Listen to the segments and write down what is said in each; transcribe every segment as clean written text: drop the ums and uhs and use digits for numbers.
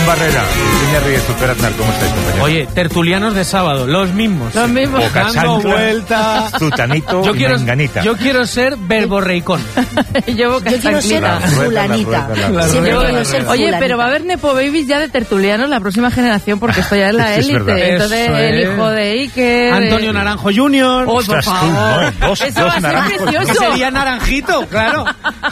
Barrera, Virginia Ríez, Super Aznar, ¿cómo estáis, compañeros? Oye, tertulianos de sábado, los mismos. Los mismos. Boca dando chancla, vueltas. Zutanito y Menganita. Yo quiero ser verborreicón. Yo quiero ser fulanita. Oye, pero va a haber Nepo Babies ya de tertulianos la próxima generación, porque estoy ya en la élite. Entonces, el hijo de Iker... Antonio Naranjo Jr. Oh, por favor. Dos Eso va a ser naranjos. precioso. Sería Naranjito, claro.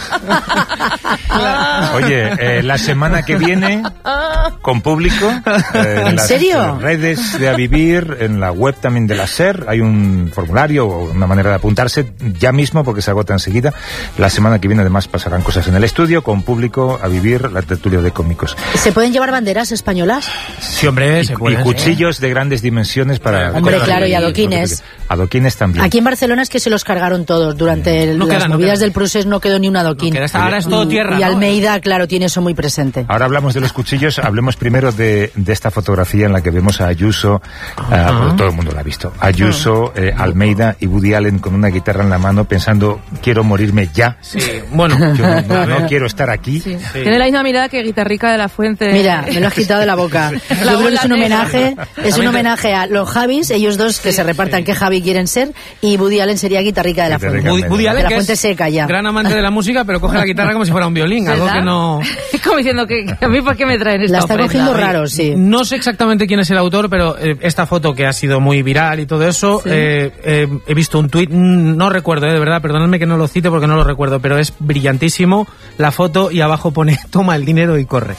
Oye, la semana que viene, con público, ¿En las serio? redes de A Vivir, en la web también de la SER, hay un formulario o una manera de apuntarse ya mismo, porque se agota enseguida. La semana que viene, además, pasarán cosas en el estudio, con público, A Vivir, la tertulia de cómicos. ¿Se pueden llevar banderas españolas? Sí, hombre, se puede. Y cuchillos de grandes dimensiones para... Hombre, claro, y adoquines. Adoquines también. Aquí en Barcelona es que se los cargaron todos. Durante las movidas del Prusés no quedó ni un adoquín. Ahora es todo tierra. Y Almeida, claro, tiene eso muy presente. Ahora hablamos de los cuchillos, hablemos primero de esta fotografía en la que vemos a Ayuso, bueno, todo el mundo la ha visto, Ayuso, Almeida y Woody Allen con una guitarra en la mano pensando, quiero morirme ya. Sí, bueno. Yo no quiero estar aquí. Sí. Tiene la misma mirada que Guitarrica de la Fuente. Mira, me lo has quitado de la boca. Yo creo que es un homenaje a los Javis, ellos dos que se repartan qué Javi quieren ser, y Woody Allen sería Guitarrica de la Fuente. Woody Allen, de la que Fuente es seca ya. gran amante de la música, pero coge la guitarra como si fuera un violín, algo que no... Como diciendo que a mí, ¿por qué me traen esta La está ofrenda? cogiendo raro, sí. No sé exactamente quién es el autor, pero esta foto que ha sido muy viral y todo eso, he visto un tuit, no recuerdo, de verdad, perdonadme que no lo cite porque no lo recuerdo, pero es brillantísimo la foto y abajo pone, toma el dinero y corre.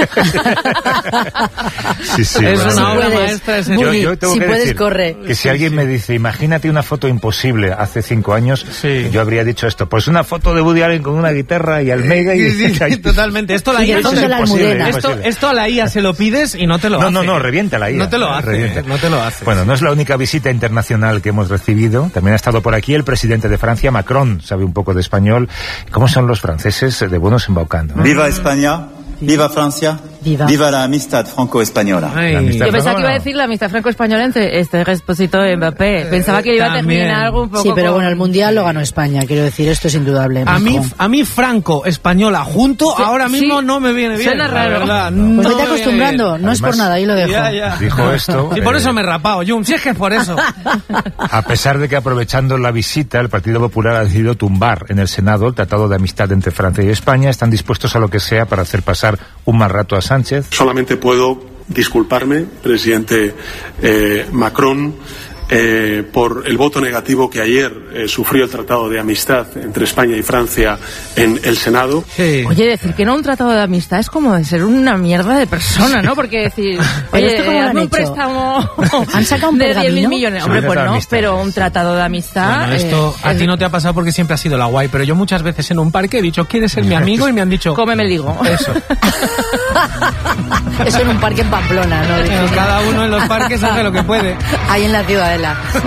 Sí, sí, es bueno, una obra puedes, maestra. yo tengo si que puedes, decir corre. que si alguien me dice, imagínate una foto imposible hace 5 años, yo habría dicho esto, pues una foto de Woody Allen con una guitarra y Almeida y totalmente. Esto la IA, esto a la IA se lo pides y no te lo hace. No, revienta la IA. No te lo hace, no te lo hace. Bueno, no es la única visita internacional que hemos recibido. También ha estado por aquí el presidente de Francia, Macron, sabe un poco de español. ¿Cómo son los franceses de buenos embaucando? Viva España, viva Francia, viva la amistad franco-española. Yo pensaba que iba a decir la amistad franco-española entre Expósito y Mbappé. Pensaba que iba a terminar algo un poco... Sí, pero bueno, el Mundial lo ganó España, quiero decir, esto es indudable. A mí franco-española junto, ahora mismo no me viene bien. Suena raro. Pues vete acostumbrando, no es por nada, ahí lo dejo. Dijo esto... Y por eso me he rapado, Jun, si es que es por eso. A pesar de que aprovechando la visita, el Partido Popular ha decidido tumbar en el Senado el Tratado de Amistad entre Francia y España, están dispuestos a lo que sea para hacer pasar un mal rato a Sánchez. Solamente puedo disculparme, presidente Macron, por el voto negativo que ayer sufrió el Tratado de Amistad entre España y Francia en el Senado. Sí. Oye, decir que no un tratado de amistad es como de ser una mierda de persona, ¿no? Porque decir, oye, hazme un préstamo ¿Han sacado un de pergamino? 10.000 millones. Hombre, pues no, pero un tratado de amistad... Bueno, esto a ti no te ha pasado porque siempre has sido la guay, pero yo muchas veces en un parque he dicho, ¿quieres ser mi amigo? Y me han dicho... Cómeme el higo. Eso. Eso en un parque en Pamplona, ¿no? Pero cada uno en los parques hace lo que puede. Ahí en la Ciudadela.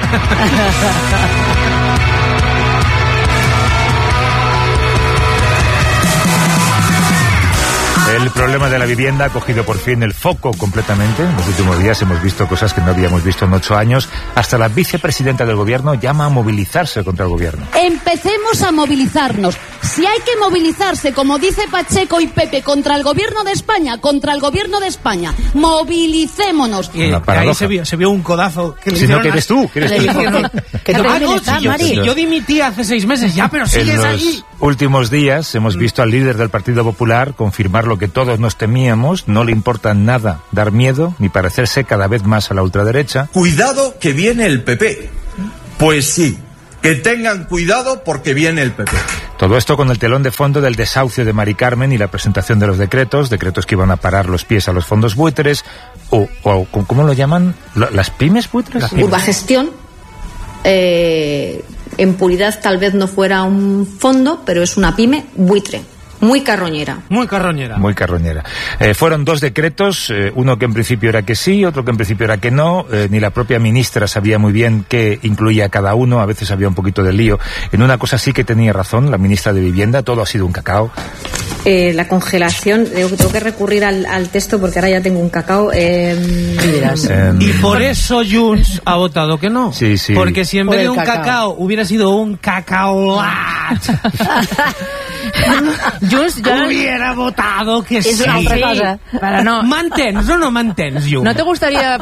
El problema de la vivienda ha cogido por fin el foco completamente. En los últimos días hemos visto cosas que no habíamos visto en 8 años. Hasta la vicepresidenta del gobierno llama a movilizarse contra el gobierno. Empecemos a movilizarnos. Si hay que movilizarse, como dice Pacheco y Pepe, contra el gobierno de España, movilicémonos. Y ahí se vio un codazo. Que si no, que eres tú. Si yo dimití hace 6 meses ya, pero sigues allí. En los últimos días hemos visto al líder del Partido Popular confirmar lo que todos nos temíamos. No le importa nada dar miedo ni parecerse cada vez más a la ultraderecha. Cuidado que viene el PP. Pues sí, que tengan cuidado porque viene el PP. Todo esto con el telón de fondo del desahucio de Mari Carmen y la presentación de los decretos que iban a parar los pies a los fondos buitres, o ¿cómo lo llaman? ¿Las pymes buitres? Urbagestión, en puridad tal vez no fuera un fondo, pero es una pyme buitre. Muy carroñera. Fueron 2 decretos, uno que en principio era que sí, otro que en principio era que no. Ni la propia ministra sabía muy bien qué incluía cada uno, a veces había un poquito de lío. En una cosa sí que tenía razón la ministra de Vivienda, todo ha sido un cacao. La congelación, tengo que recurrir al texto porque ahora ya tengo un cacao. Y por eso Junts ha votado que no. Sí. Porque si en vez de un cacao hubiera sido un cacao... Junts ya hubiera votado que es sí. Una otra cosa. Para no. Mantens o no mantens, Junts? ¿No te gustaría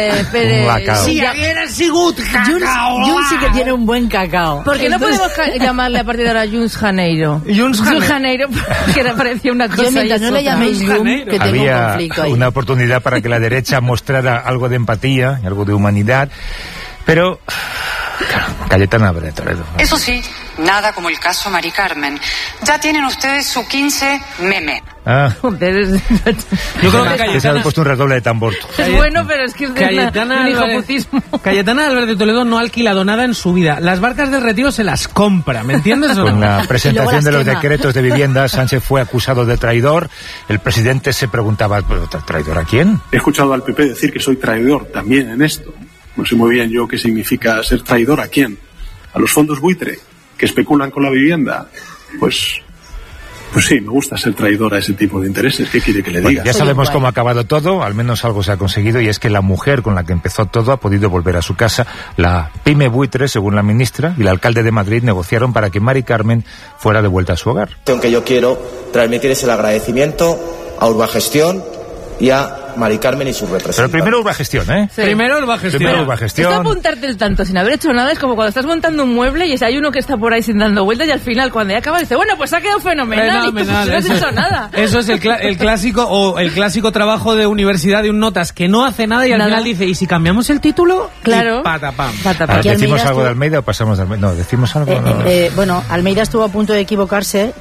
si haguera sigut cacao? Junts sí que tiene un buen cacao. ¿Por qué no podemos llamarle a partir de ahora Junts Janeiro? Junts Janeiro, porque me parecía una cosa. Yo mientras no le llaméis Junts, que tengo un conflicto ahí. Una oportunidad para que la derecha mostrara algo de empatía y algo de humanidad, pero claro, Cayetana Álvarez de Toledo. Eso sí, nada como el caso Mari Carmen. Ya tienen ustedes su 15 meme. Yo creo que Cayetana... Se ha puesto un redoble de tambor. Es bueno, pero es que es de un hijoputismo. Cayetana Álvarez de Toledo no ha alquilado nada en su vida. Las barcas del Retiro se las compra, ¿me entiendes o no? Con la presentación de los decretos de vivienda, Sánchez fue acusado de traidor. El presidente se preguntaba, ¿traidor a quién? He escuchado al PP decir que soy traidor también en esto. No sé muy bien yo qué significa ser traidor a quién. ¿A los fondos buitre que especulan con la vivienda? Pues sí, me gusta ser traidor a ese tipo de intereses. ¿Qué quiere que le diga? Ya sabemos cómo ha acabado todo, al menos algo se ha conseguido, y es que la mujer con la que empezó todo ha podido volver a su casa. La pyme buitre, según la ministra, y el alcalde de Madrid negociaron para que Mari Carmen fuera de vuelta a su hogar. Aunque yo quiero transmitir es el agradecimiento a Urbagestión y a Mari Carmen y sus representantes. Pero primero Urbagestión, ¿eh? Sí. Primero Urbagestión. Esto apuntarte el tanto sin haber hecho nada es como cuando estás montando un mueble y hay uno que está por ahí sin dando vueltas y al final cuando ya acaba dice, bueno, pues ha quedado fenomenal. Y tú, no has hecho nada. Eso es el clásico trabajo de universidad de un notas que no hace nada y al final dice, ¿y si cambiamos el título? Claro. Y patapam. ¿Decimos algo de Almeida o pasamos de Almeida? No, decimos algo. Bueno, Almeida estuvo a punto de equivocarse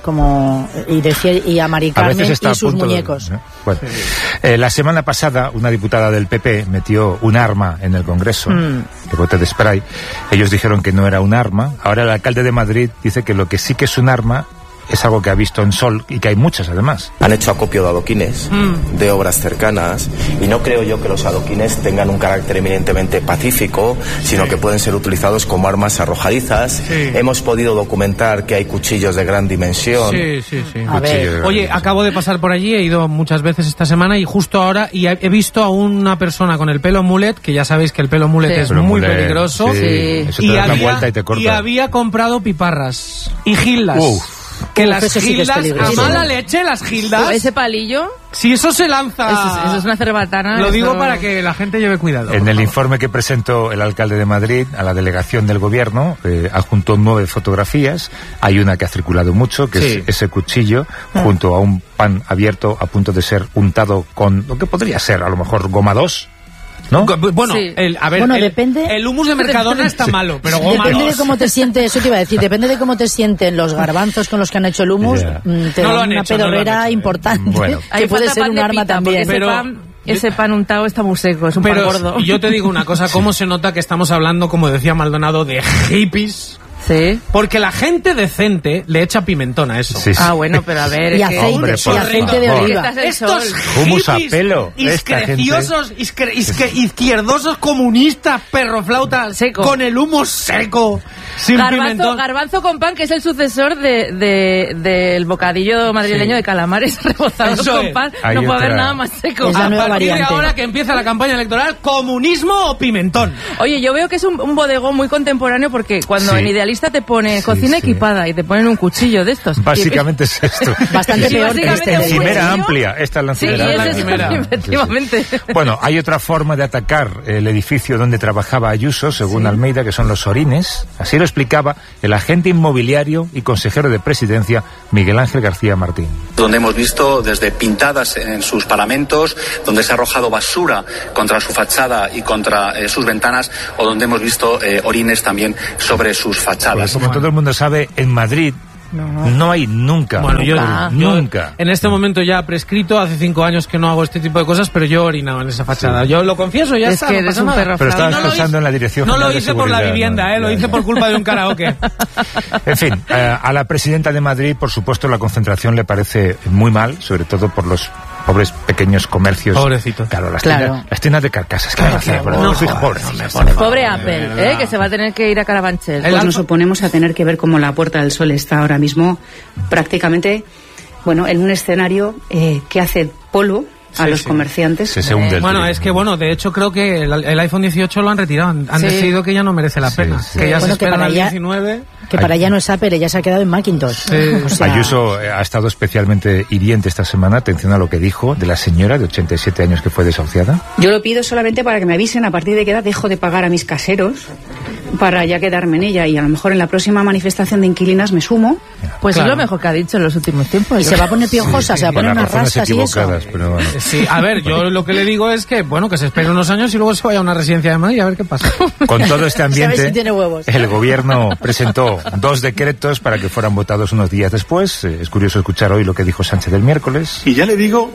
y a Mari Carmen y sus muñecos. Bueno, la semana pasada una diputada del PP metió un arma en el Congreso, de bote de spray. Ellos dijeron que no era un arma. Ahora el alcalde de Madrid dice que lo que sí que es un arma es algo que ha visto en Sol y que hay muchas además. Han hecho acopio de adoquines, de obras cercanas, y no creo yo que los adoquines tengan un carácter eminentemente pacífico, sino que pueden ser utilizados como armas arrojadizas. Hemos podido documentar que hay cuchillos de gran dimensión. Sí. Oye, acabo de pasar por allí, he ido muchas veces esta semana y justo ahora he visto a una persona con el pelo mulet, que ya sabéis que el pelo mulet es muy peligroso, Eso te da una vuelta y te corta. Y había comprado piparras y gildas. Que las gildas, a mala leche, las gildas. Ese palillo. Si eso se lanza. Eso es una cerbatana. Lo digo para que la gente lleve cuidado. En el informe que presentó el alcalde de Madrid a la delegación del gobierno, adjuntó 9 fotografías. Hay una que ha circulado mucho, que es ese cuchillo, junto a un pan abierto a punto de ser untado con lo que podría ser, a lo mejor, goma 2. ¿No? Bueno, depende. El hummus de Mercadona está malo, pero goma depende 2. de cómo te sientes, eso te iba a decir, depende de cómo te sienten los garbanzos con los que han hecho el hummus, te dan una pedorrera importante, bueno, que puede ser un arma también. Ese pan untado está muy seco, es un pan gordo. Y yo te digo una cosa, ¿cómo se nota que estamos hablando, como decía Maldonado, de hippies? Sí. Porque la gente decente le echa pimentón a eso. Bueno, pero a ver... Y aceite, y aceite de oliva. Estos hummus a pelo. Iscreciosos, izquierdosos, comunistas, perroflautas, con el humo seco, sin pimentón. Garbanzo con pan, que es el sucesor del bocadillo madrileño de calamares rebozados con pan. No puede haber nada más seco. A partir de ahora que empieza la campaña electoral, ¿comunismo o pimentón? Oye, yo veo que es un bodegón muy contemporáneo porque cuando en Idealista te pone cocina equipada y te ponen un cuchillo de estos. Básicamente es esto. Bastante peor que este. Encimera amplia. Esta es la encimera. Efectivamente. Bueno, hay otra forma de atacar el edificio donde trabajaba Ayuso, según Almeida, que son los orines. Así lo explicaba el agente inmobiliario y consejero de presidencia, Miguel Ángel García Martín. Donde hemos visto desde pintadas en sus paramentos, donde se ha arrojado basura contra su fachada y contra sus ventanas, o donde hemos visto orines también sobre sus fachadas. Pues como todo el mundo sabe, en Madrid no hay nunca. Bueno, nunca. En este momento ya prescrito, hace 5 años que no hago este tipo de cosas, pero yo orinaba en esa fachada. Yo lo confieso, ya está. Es que eres un perro. Pero estabas pensando en la dirección. No lo hice por la vivienda, lo hice por culpa de un karaoke. En fin, a la presidenta de Madrid, por supuesto, la concentración le parece muy mal, sobre todo por los pobres pequeños comercios. Pobrecito. Claro, las tiendas de carcasas. Pobre Apple, que se va a tener que ir a Carabanchel. Pues nos oponemos a tener que ver cómo la Puerta del Sol está ahora mismo prácticamente, en un escenario que hace polvo a los comerciantes. Bueno, es que de hecho creo que el iPhone 18 lo han retirado. Han decidido que ya no merece la pena. Que ya se esperan al 19. Que para ella no es Apple, ella se ha quedado en Macintosh. O sea... Ayuso ha estado especialmente hiriente esta semana. Atención a lo que dijo de la señora de 87 años que fue desahuciada. Yo lo pido solamente para que me avisen a partir de qué edad dejo de pagar a mis caseros para ya quedarme en ella, y a lo mejor en la próxima manifestación de inquilinas me sumo. Pues es lo mejor que ha dicho en los últimos tiempos. Y se va a poner piojosa, se va a poner unas rastas y eso. Pero bueno. Sí, a ver, yo lo que le digo es que se espere unos años y luego se vaya a una residencia de Madrid a ver qué pasa. Con todo este ambiente, si tiene huevos. El gobierno presentó 2 decretos para que fueran votados unos días después. Es curioso escuchar hoy lo que dijo Sánchez el miércoles. Y ya le digo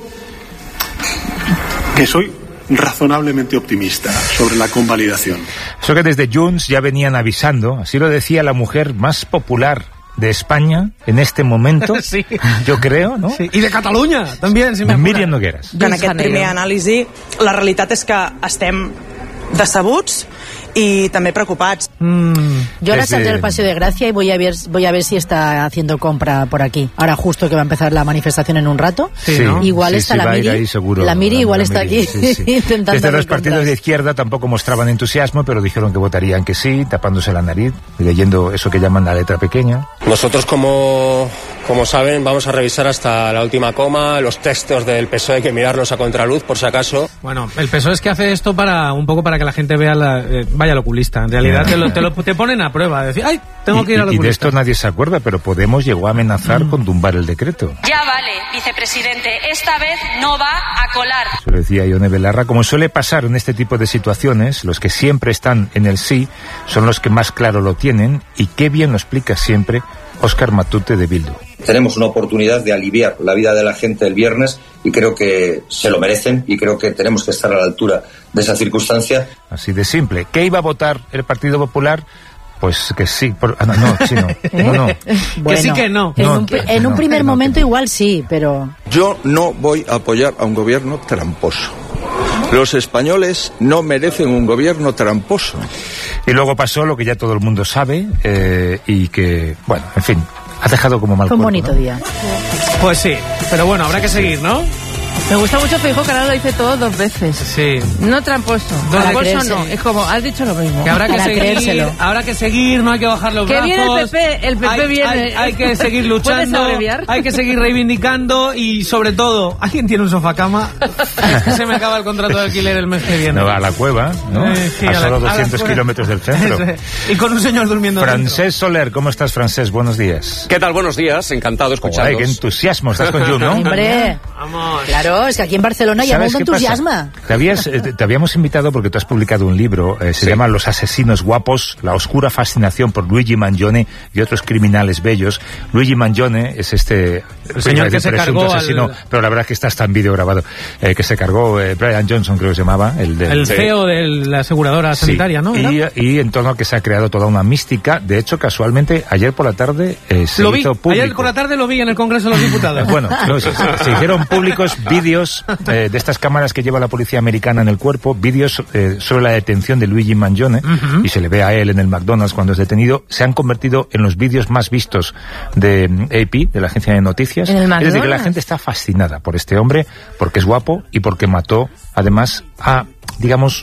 que soy razonablemente optimista sobre la convalidación. Eso que desde Junts ya venían avisando, así lo decía la mujer más popular de España en este momento, sí. Yo creo, ¿no? Sí. I de Catalunya, també, si m'apura. Míriam Nogueras. En aquest primer anàlisi, la realitat és que estem decebuts y también preocupados. Yo ahora saldré al Paseo de Gracia y voy a ver si está haciendo compra por aquí. Ahora justo que va a empezar la manifestación en un rato. Sí, ¿no? Igual está la Miri. Ahí, seguro, la Miri igual está aquí intentando. Desde los partidos de izquierda tampoco mostraban entusiasmo, pero dijeron que votarían que sí, tapándose la nariz, leyendo eso que llaman la letra pequeña. Nosotros, como saben, vamos a revisar hasta la última coma. Los textos del PSOE hay que mirarlos a contraluz, por si acaso. Bueno, el PSOE es que hace esto un poco para que la gente vea vaya al oculista. En realidad te ponen a prueba. Decir, ay, tengo que ir al oculista. Y de esto nadie se acuerda, pero Podemos llegó a amenazar con tumbar el decreto. Ya vale, vicepresidente, esta vez no va a colar. Eso lo decía Ione Belarra. Como suele pasar en este tipo de situaciones, los que siempre están en el sí son los que más claro lo tienen, y qué bien lo explica siempre Óscar Matute de Bildu. Tenemos una oportunidad de aliviar la vida de la gente el viernes y creo que se lo merecen y creo que tenemos que estar a la altura de esa circunstancia. Así de simple. ¿Qué iba a votar el Partido Popular? Pues que sí. No. Bueno, que sí que no. En un primer momento igual sí, pero... Yo no voy a apoyar a un gobierno tramposo. Los españoles no merecen un gobierno tramposo. Y luego pasó lo que ya todo el mundo sabe, y que, bueno, en fin, ha dejado como mal cuerpo. Fue un bonito ¿no? día. Pues sí, pero bueno, habrá que seguir, ¿no? Me gusta mucho Feijóo, que ahora lo dice todo 2 veces. Sí. No tramposo. Tramposo no. Es como, has dicho lo mismo. Que habrá que seguir, no hay que bajar los brazos. Que viene el PP viene. Hay que seguir luchando. Hay que seguir reivindicando y, sobre todo, ¿alguien tiene un sofacama? Es que se me acaba el contrato de alquiler el mes que viene. No, a la cueva, ¿no? Sí, a solo 200 kilómetros del centro. Y con un señor durmiendo Francés Soler, ¿cómo estás, Francés? Buenos días. ¿Qué tal? Buenos días, encantado de escucharos. Qué entusiasmo, estás con Jun, ¿no? Hombre, vamos. Claro, es que aquí en Barcelona ya mucho entusiasmo. Te habíamos invitado porque tú has publicado un libro, se llama Los asesinos guapos, la oscura fascinación por Luigi Mangione y otros criminales bellos. Luigi Mangione es el señor que se cargó asesino, pero la verdad es que está en vídeo grabado, que se cargó Brian Johnson, creo que se llamaba. El CEO de la aseguradora sanitaria, ¿no? Y en torno a que se ha creado toda una mística. De hecho, casualmente, ayer por la tarde se hizo público. Ayer por la tarde lo vi en el Congreso de los Diputados. Bueno, se hicieron públicos vídeos de estas cámaras que lleva la policía americana en el cuerpo, vídeos sobre la detención de Luigi Mangione, y se le ve a él en el McDonald's cuando es detenido. Se han convertido en los vídeos más vistos de AP, de la agencia de noticias. Es decir, que la gente está fascinada por este hombre, porque es guapo y porque mató, además, a, digamos...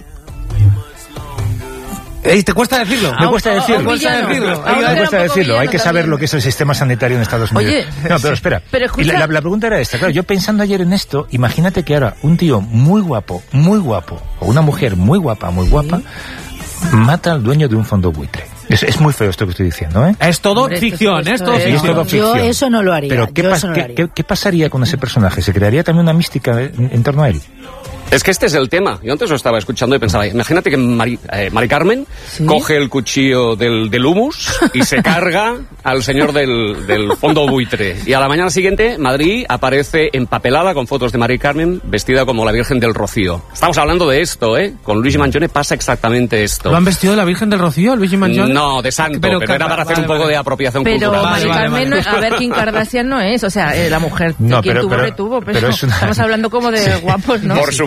¿Te cuesta decirlo? Me cuesta decirlo. Me cuesta decirlo. Hay que saber lo que es el sistema sanitario en Estados Unidos. Oye, no, pero espera. Pero y la pregunta era esta. Claro, yo pensando ayer en esto, imagínate que ahora un tío muy guapo, o una mujer muy guapa, mata al dueño de un fondo buitre. Es muy feo esto que estoy diciendo, ¿eh? Es todo ficción, es todo ficción. Yo eso no lo haría. Pero ¿qué pasaría con ese personaje? ¿Se crearía también una mística en torno a él? Es que este es el tema. Yo antes lo estaba escuchando y pensaba, imagínate que Mari Carmen coge el cuchillo del humus y se carga al señor del fondo buitre. Y a la mañana siguiente, Madrid aparece empapelada con fotos de Mari Carmen vestida como la Virgen del Rocío. Estamos hablando de esto, ¿eh? Con Luigi Mangione pasa exactamente esto. ¿Lo han vestido de la Virgen del Rocío, Luigi Mangione? No, de santo, pero era para hacer un poco de apropiación cultural. Pero Mari Carmen, a ver, Kim Kardashian no es, o sea, la mujer quien tuvo retuvo, pero estamos hablando como de guapos, ¿no? Por supuesto.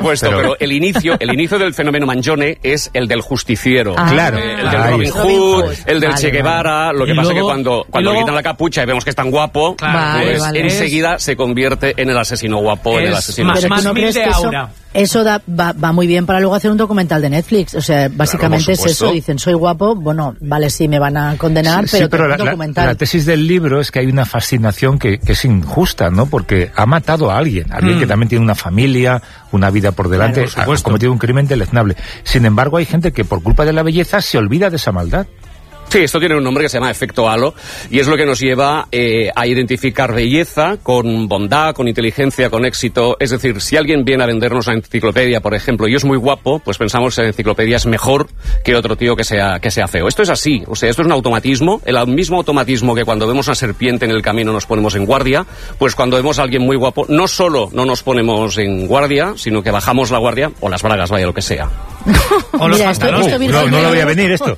supuesto, pero el inicio del fenómeno Mangione es el del justiciero. Claro. El del Robin Hood, el del Che Guevara. Lo que pasa es que cuando le quitan la capucha y vemos que es tan guapo, pues enseguida se convierte en el asesino guapo, en el asesino. ¿No crees que eso va muy bien para luego hacer un documental de Netflix? O sea, básicamente es eso. Dicen, soy guapo, bueno, vale, sí, me van a condenar, pero la tesis del libro es que hay una fascinación que es injusta, ¿no? Porque ha matado a alguien que también tiene una familia, una vida por delante, ha cometido un crimen deleznable. Sin embargo, hay gente que por culpa de la belleza se olvida de esa maldad. Sí, esto tiene un nombre que se llama efecto halo y es lo que nos lleva a identificar belleza con bondad, con inteligencia, con éxito. Es decir, si alguien viene a vendernos una enciclopedia, por ejemplo, y es muy guapo, pues pensamos que la enciclopedia es mejor que otro tío que sea feo. Esto es así, o sea, esto es un automatismo, el mismo automatismo que cuando vemos una serpiente en el camino nos ponemos en guardia, pues cuando vemos a alguien muy guapo, no solo no nos ponemos en guardia, sino que bajamos la guardia o las bragas, vaya, lo que sea. Mira, esto no lo voy a venir esto.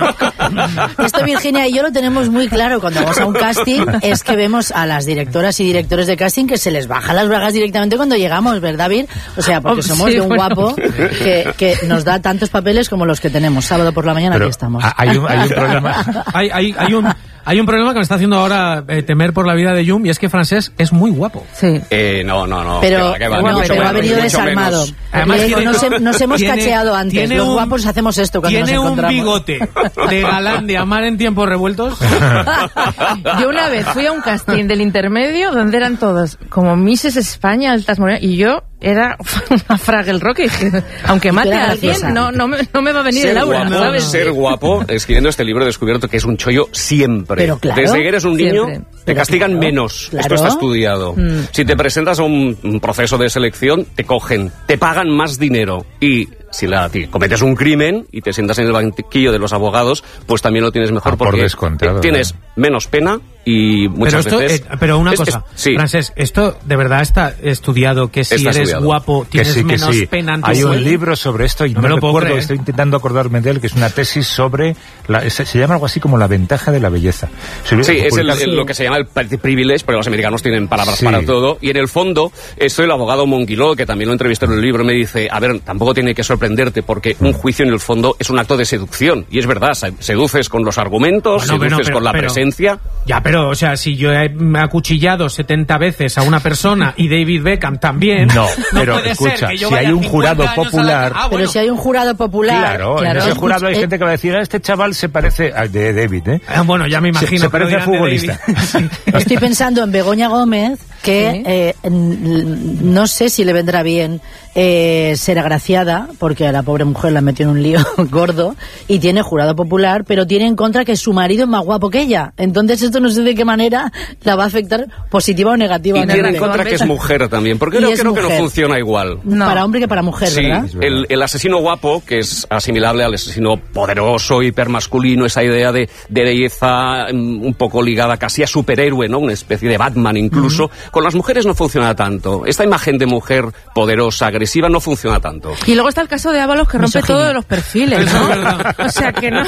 Esto, Virginia y yo lo tenemos muy claro cuando vamos a un casting, es que vemos a las directoras y directores de casting que se les bajan las bragas directamente cuando llegamos, ¿verdad, Vir? O sea, porque somos de un guapo que nos da tantos papeles como los que tenemos. Sábado por la mañana, aquí estamos. Hay un problema. Hay un problema que me está haciendo ahora temer por la vida de Jum, y es que Francesc es muy guapo. Sí. No. Pero ha venido desarmado. Además, nos hemos cacheado antes. Los guapos hacemos esto cuando nos encontramos. Tiene un bigote de galán de amar en tiempos revueltos. Yo una vez fui a un casting del intermedio donde eran todos como Misses España, altas morenas, y yo era una Fraggle Rock y dije, aunque mate a alguien, no me va a venir el aura, ¿sabes? Ser guapo, escribiendo este libro he descubierto que es un chollo siempre. Pero claro, desde que eres un niño, siempre. te castigan menos. Claro. Esto está estudiado. Si te presentas a un proceso de selección, te cogen, te pagan más dinero y si cometes un crimen y te sientas en el banquillo de los abogados, pues también lo tienes mejor porque tienes menos pena y muchas veces... pero una cosa, Francesc, esto de verdad está estudiado, que si eres guapo tienes menos pena en tu Hay un libro sobre esto y no recuerdo, estoy intentando acordarme de él, que es una tesis sobre, se llama algo así como la ventaja de la belleza. Sí, es lo que se llama el privilege, porque los americanos tienen palabras para todo, y en el fondo, esto el abogado Monguiló, que también lo entrevisté en el libro, me dice, a ver, tampoco tiene que sorprenderte, porque un juicio en el fondo es un acto de seducción, y es verdad, seduces con los argumentos, seduces con la presencia... Ya, pero, o sea, si yo he acuchillado 70 veces a una persona y David Beckham también, no pero escucha, si hay un jurado popular... Pero si hay un jurado popular... Claro, en ese jurado hay gente que va a decir, este chaval se parece a de David, ¿eh? Bueno, ya me imagino. Se parece a futbolista. Estoy pensando en Begoña Gómez, que no sé si le vendrá bien ser agraciada, porque a la pobre mujer la metió en un lío gordo, y tiene jurado popular, pero tiene en contra que su marido es más guapo que ella. Entonces esto no sé de qué manera la va a afectar, positiva o negativa. Y tiene en contra que es mujer también, porque creo que no funciona igual. No. Para hombre que para mujer, ¿verdad? El asesino guapo, que es asimilable al asesino poderoso, hipermasculino, esa idea de belleza un poco ligada casi a superhéroe, ¿no? Una especie de Batman incluso. Con las mujeres no funciona tanto. Esta imagen de mujer poderosa, agresiva, no funciona tanto. Y luego está el caso de Ábalos, que rompe todos los perfiles, ¿no? O sea, que no...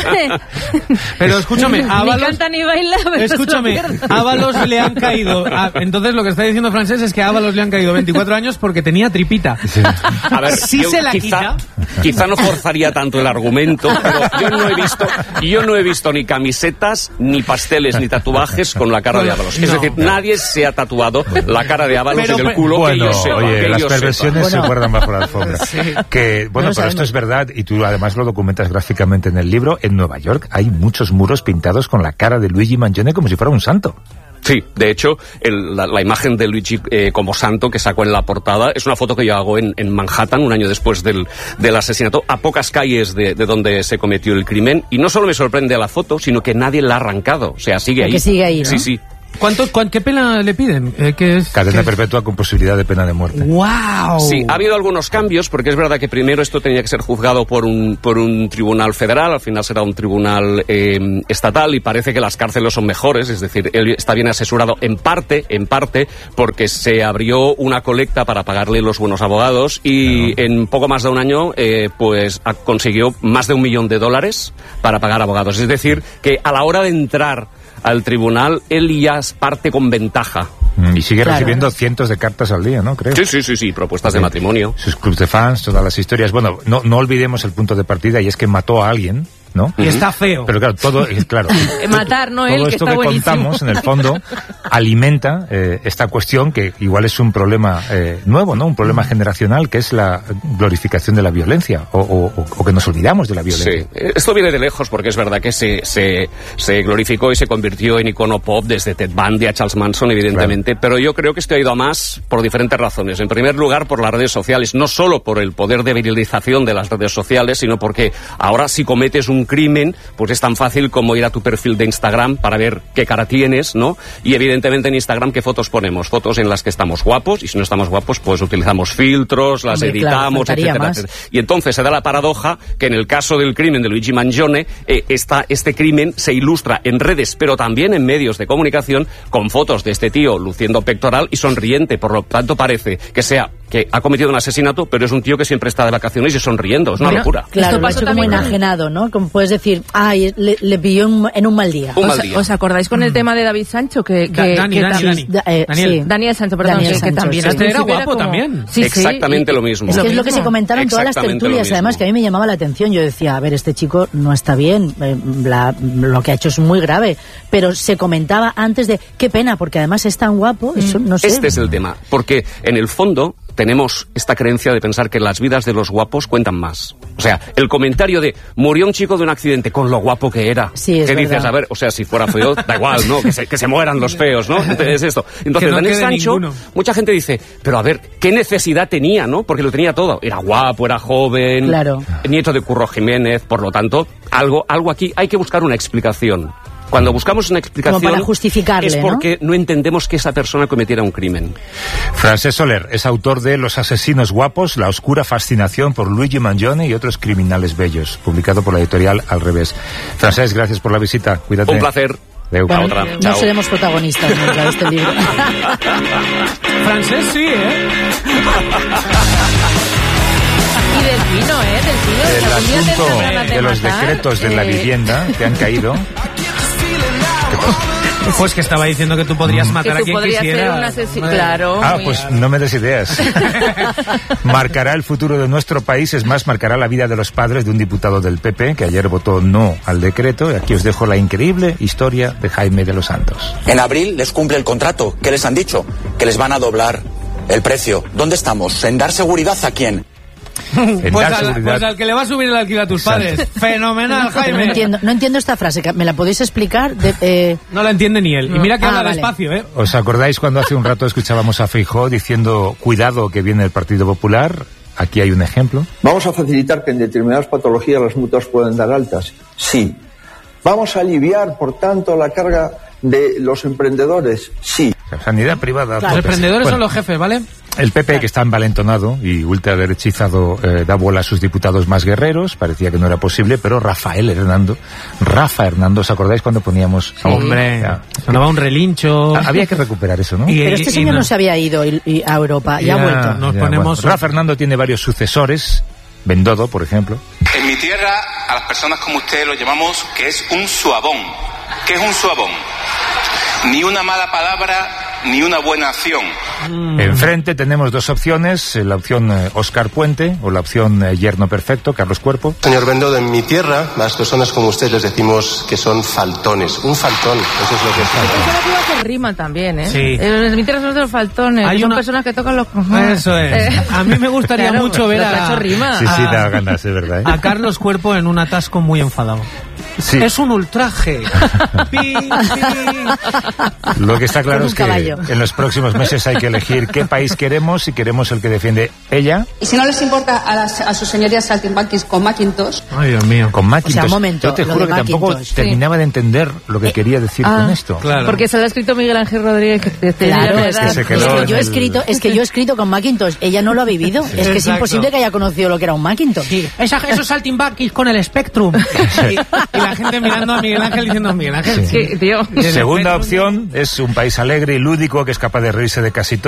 Pero escúchame, Ábalos... Ni canta ni baila, pero escúchame, Ábalos le han caído... entonces lo que está diciendo Francesc es que a Ábalos le han caído 24 años porque tenía tripita. Sí. A ver, quizá no forzaría tanto el argumento, pero yo no he visto ni camisetas, ni pasteles, ni tatuajes con la cara de Ábalos. Es decir, nadie se ha tatuado la cara de Ábalos en el culo. Bueno, las perversiones se guardan bajo la alfombra. Pero esto es verdad, y tú además lo documentas gráficamente en el libro. En Nueva York hay muchos muros pintados con la cara de Luigi Mangione como si fuera un santo. Sí, de hecho, la imagen de Luigi como santo que sacó en la portada es una foto que yo hago en Manhattan un año después del asesinato, a pocas calles de donde se cometió el crimen, y no solo me sorprende la foto, sino que nadie la ha arrancado, o sea, sigue ahí. Que sigue ahí, ¿no? Sí. ¿Qué pena le piden? Cadena perpetua con posibilidad de pena de muerte. ¡Wow! Sí, ha habido algunos cambios, porque es verdad que primero esto tenía que ser juzgado por un tribunal federal, al final será un tribunal estatal, y parece que las cárceles son mejores, es decir, él está bien asesorado en parte, porque se abrió una colecta para pagarle los buenos abogados, y en poco más de un año, pues consiguió más de $1 millón para pagar abogados. Es decir, que a la hora de entrar al tribunal, él ya parte con ventaja. Y sigue recibiendo cientos de cartas al día, ¿no? Creo. Sí, propuestas de matrimonio. Sus clubs de fans, todas las historias. Bueno, no olvidemos el punto de partida, y es que mató a alguien, ¿no? Y está feo. Pero claro, todo es claro. Matar, no él, todo que esto está que buenísimo. contamos, en el fondo, alimenta esta cuestión que igual es un problema nuevo, ¿no? Un problema generacional, que es la glorificación de la violencia, o que nos olvidamos de la violencia. Sí, esto viene de lejos, porque es verdad que se glorificó y se convirtió en icono pop desde Ted Bundy a Charles Manson, evidentemente, pero yo creo que esto ha ido a más por diferentes razones. En primer lugar, por las redes sociales, no solo por el poder de viralización de las redes sociales, sino porque ahora si cometes un crimen, pues es tan fácil como ir a tu perfil de Instagram para ver qué cara tienes, ¿no? Y evidentemente en Instagram, ¿qué fotos ponemos? Fotos en las que estamos guapos, y si no estamos guapos, pues utilizamos filtros, las editamos, etcétera. Y entonces se da la paradoja que en el caso del crimen de Luigi Mangione, este crimen se ilustra en redes, pero también en medios de comunicación, con fotos de este tío luciendo pectoral y sonriente. Por lo tanto, parece que ha cometido un asesinato, pero es un tío que siempre está de vacaciones y sonriendo. Es una locura. Claro, lo ha hecho como enajenado, ¿no? Como puedes decir, le pilló en un mal día. ¿Os acordáis con el tema de David Sancho? Daniel Sancho, perdón. Que también era guapo también. Exactamente lo mismo. Es que es lo que se comentaron en todas las tertulias, además, que a mí me llamaba la atención. Yo decía, a ver, este chico no está bien, lo que ha hecho es muy grave, pero se comentaba antes de, qué pena, porque además es tan guapo, eso no sé. Este es el tema, porque en el fondo tenemos esta creencia de pensar que las vidas de los guapos cuentan más. O sea, el comentario de murió un chico de un accidente con lo guapo que era. Sí, es ¿Qué verdad. dices? A ver, o sea, si fuera feo, da igual, ¿no? Que se mueran los feos, ¿no? Entonces esto. Entonces, no Daniel Sancho, ninguno. mucha gente dice, pero a ver, ¿qué necesidad tenía, no? Porque lo tenía todo. Era guapo, era joven, nieto de Curro Jiménez, por lo tanto, algo aquí hay que buscar una explicación. Cuando buscamos una explicación, como para justificarle, es porque no entendemos que esa persona cometiera un crimen. Francesc Soler es autor de Los asesinos guapos, la oscura fascinación por Luigi Mangione y otros criminales bellos, publicado por la editorial Al Revés. Francesc, gracias por la visita. Cuídate. Un placer. Bueno, otra. no Chao. seremos protagonistas nunca de este libro. Francesc sí, Y del vino, del vino. El asunto de los decretos de la vivienda que han caído. Pues que estaba diciendo que tú podrías matar a quien quisiera. Claro. Pues no me des ideas. Marcará el futuro de nuestro país, es más, marcará la vida de los padres de un diputado del PP que ayer votó no al decreto. Y aquí os dejo la increíble historia de Jaime de los Santos. En abril les cumple el contrato. ¿Qué les han dicho? Que les van a doblar el precio. ¿Dónde estamos? ¿En dar seguridad a quién? Pues al que le va a subir el alquiler a tus padres. Fenomenal, Jaime. No entiendo esta frase. ¿Me la podéis explicar? No la entiende ni él. Y mira que habla despacio, ¿eh? ¿Os acordáis cuando hace un rato escuchábamos a Feijóo diciendo, cuidado que viene el Partido Popular? Aquí hay un ejemplo. ¿Vamos a facilitar que en determinadas patologías las mutuas puedan dar altas? Sí. ¿Vamos a aliviar, por tanto, la carga de los emprendedores? Sí. La sanidad privada. Los emprendedores son los jefes, ¿vale? El PP, que está envalentonado y ultraderechizado, da bola a sus diputados más guerreros. Parecía que no era posible, pero Rafa Hernando, ¿os acordáis cuando poníamos? Hombre, sonaba un relincho. Había que recuperar eso, ¿no? Pero este señor no se había ido a Europa, ya ha vuelto. Nos ponemos... Rafa Hernando tiene varios sucesores, Bendodo, por ejemplo. En mi tierra, a las personas como usted lo llamamos que es un suabón. ¿Qué es un suabón? Ni una mala palabra, ni una buena acción. Enfrente tenemos dos opciones, la opción Óscar Puente o la opción yerno perfecto, Carlos Cuerpo. Señor Bendodo, en mi tierra, las personas como usted les decimos que son faltones. Un faltón, eso es lo que es. Eso lo que rima también, ¿eh? Sí. En mi tierra son los faltones, son personas que tocan los cojones. Eso es. A mí me gustaría mucho ver rima. Sí, da ganas, es verdad, ¿eh? A Carlos Cuerpo en un atasco muy enfadado. Sí. Es un ultraje. Lo que está claro es que en los próximos meses hay que elegir qué país queremos, si queremos el que defiende ella. Y si no les importa a sus señorías saltimbanquis con Macintosh. Ay, Dios mío. Con Macintosh. O sea, un momento, yo te juro que tampoco terminaba de entender lo que quería decir con esto. Claro. Porque se lo ha escrito Miguel Ángel Rodríguez. Claro, es que yo he escrito con Macintosh. Ella no lo ha vivido. Sí. Es que es imposible que haya conocido lo que era un Macintosh. Sí. Esos saltimbanquis con el Spectrum. Y la gente mirando a Miguel Ángel diciendo, Miguel Ángel, sí, tío. Segunda opción es un país alegre y lúdico que es capaz de reírse de casi todo.